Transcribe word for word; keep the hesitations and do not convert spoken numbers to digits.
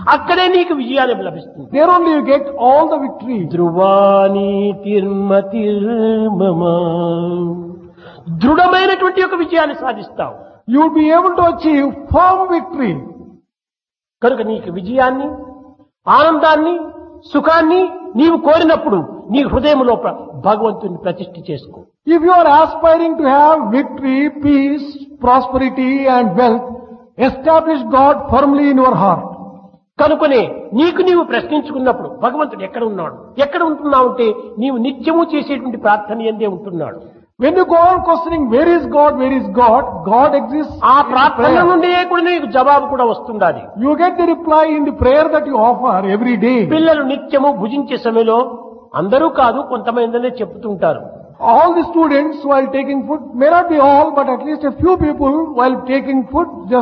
అక్కడే నీకు విజయాన్ని లభిస్తుంది. There only you get all the victory. ధ్రువాని తిర్మతిర్మమ, దృఢమైనటువంటి ఒక విజయాన్ని సాధిస్తావు. You will be able to achieve firm victory. కనుక నీకు విజయాన్ని, ఆనందాన్ని, సుఖాన్ని నీవు కోరినప్పుడు నీ హృదయంలో ప్ర- భగవంతుని ప్రతిష్ఠ చేసుకో. If you are aspiring to have victory, peace, prosperity and wealth, establish God firmly in your heart. కనుకనే నీకు నీవు ప్రశ్నించుకున్నప్పుడు భగవంతుడు ఎక్కడ ఉన్నాడు, ఎక్కడ ఉంటున్నావు అంటే నీవు నిత్యము చేసేటువంటి ప్రార్థన ఎందే ఉంటున్నాడు. When you go on questioning where is God, where is God, God exists. ఆ in ప్రార్థన prayer. నుండి కూడా నీకు జవాబు కూడా వస్తుండాలి. You get the reply in the prayer that you offer every day. పిల్లలు నిత్యము భుజించే సమయంలో అందరూ కాదు కొంతమందినే చెప్తుంటారు, All the students while taking food, may not be all, but at least a few people while taking food just